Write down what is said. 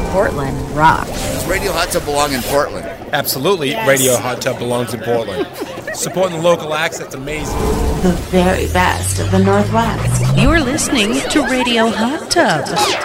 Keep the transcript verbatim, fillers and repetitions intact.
Portland rocks. Does Radio Hot Tub belong in Portland? Absolutely, yes. Radio Hot Tub belongs in Portland. Supporting the local acts, that's amazing. The very best of the Northwest. You're listening to Radio Hot Tub.